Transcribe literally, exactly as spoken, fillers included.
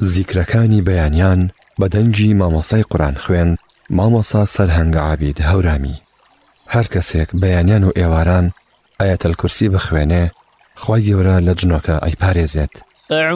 زیکرەکانی بەیانیان بە دەنگی مامۆسای قورئان خوێند مامۆسا سەرهەنگ عابید هەورامی. هەر کەسێک بەیانیان و ئێواران ئایەتەل کورسی بخوێنێ، خوای گەورە لە جنۆکە ئەیپارێزێت.